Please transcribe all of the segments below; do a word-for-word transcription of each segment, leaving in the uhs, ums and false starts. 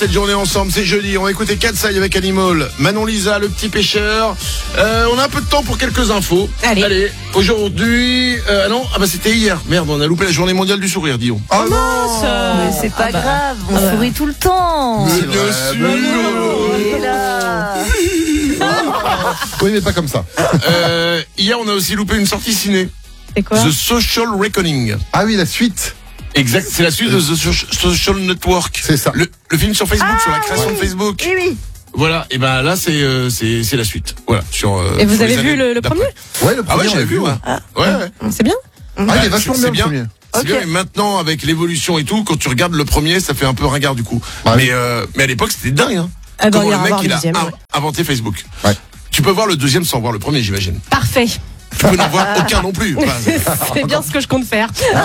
cette journée ensemble, c'est jeudi. On va écouter Katsai avec Animal, Manon Lisa, le petit pêcheur. Euh, on a un peu de temps pour quelques infos. Allez. Allez, aujourd'hui... Euh, ah non, ah bah c'était hier. Merde, on a loupé la journée mondiale du sourire, dis donc. Oh non, Mais c'est pas Ah bah. grave, on Ah bah. sourit tout le temps. Mais C'est bien vrai, sûr. On est là. Oui, mais pas comme ça. Euh, hier, on a aussi loupé une sortie ciné. C'est quoi? The Social Reckoning. Ah oui, la suite. Exact, c'est la suite de The So- Social Network. C'est ça. Le, le film sur Facebook, sur la création de Facebook. Oui, oui. Voilà, et ben là, c'est euh, c'est c'est la suite. Voilà. Sur, euh, Et vous sur avez les vu années le, le d'après. premier? Ouais, le Ah premier. ouais, on j'avais l'a vu, ouais. Ouais, ouais. C'est bien? Ah, il Bah, est vachement c'est bien, le bien. premier. C'est Ok. bien, mais maintenant, avec l'évolution et tout, quand tu regardes le premier, ça fait un peu ringard du coup. Ouais. Mais, euh, mais à l'époque, c'était dingue, hein. Ah bah, Comment on le ira mec, voir il le a deuxième, in- ouais. inventé Facebook. Ouais. Tu peux voir le deuxième sans voir le premier, j'imagine. Parfait. Tu peux n'en voir aucun non plus. Enfin, C'est bien ce que je compte faire.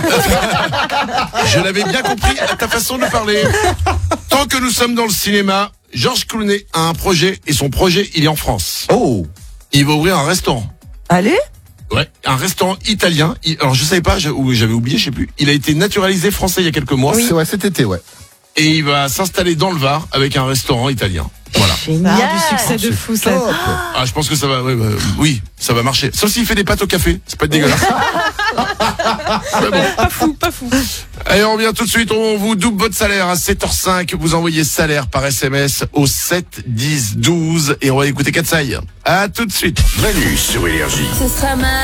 je l'avais bien compris à ta façon de parler. Tant que nous sommes dans le cinéma, George Clooney a un projet et son projet, il est en France. Oh. Il va ouvrir un restaurant. Allez. Ouais, un restaurant italien. Il- alors je savais pas, je- ou j'avais oublié, je sais plus. Il a été naturalisé français il y a quelques mois. C'est ouais, cet été, ouais. Et il va s'installer dans le Var avec un restaurant italien. Voilà. Génial. Ah, du succès de fou, ça. Top. Ah, je pense que ça va, ouais, ouais, oui, ça va marcher. Sauf s'il fait des pâtes au café, c'est pas dégueulasse. Mais bon. Pas fou, pas fou. Allez, on revient tout de suite, on vous double votre salaire à sept heures cinq. Vous envoyez salaire par S M S au sept dix douze et on va écouter Katsai. À tout de suite. Manu sur Énergie. Ce sera ma